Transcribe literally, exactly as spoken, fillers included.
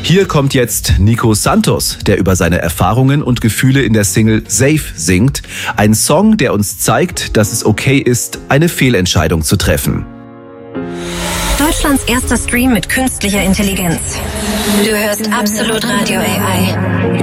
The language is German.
Hier kommt jetzt Nico Santos, der über seine Erfahrungen und Gefühle in der Single Safe singt. Ein Song, der uns zeigt, dass es okay ist, eine Fehlentscheidung zu treffen. Deutschlands erster Stream mit künstlicher Intelligenz. Du hörst Absolut Radio A I.